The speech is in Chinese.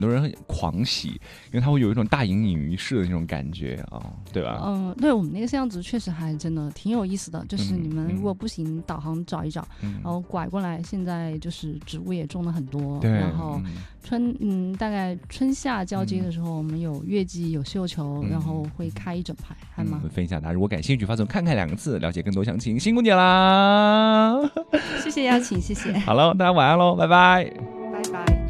多人很狂喜，因为它会有一种大隐隐于市的那种感觉啊，对吧？ 对，我们那个巷子确实还真的挺有意思的，就是你们如果不行，导航找一找，然后拐过来，现在就是植物也种了很多，然后大概春夏交接的时候，我们有月季，有绣球，然后会开一整排，还蛮分享。大家如果感兴趣，发送看看2个字，了解更多详情。辛苦你啦， 谢谢邀请，谢谢。 好了，大家晚安喽，拜拜。